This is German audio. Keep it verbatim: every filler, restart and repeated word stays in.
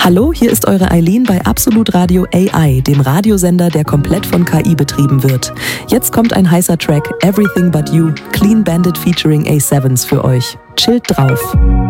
Hallo, hier ist eure Eileen bei Absolut Radio A I, dem Radiosender, der komplett von K I betrieben wird. Jetzt kommt ein heißer Track, Everything But You, Clean Bandit featuring A sevens für euch. Chillt drauf.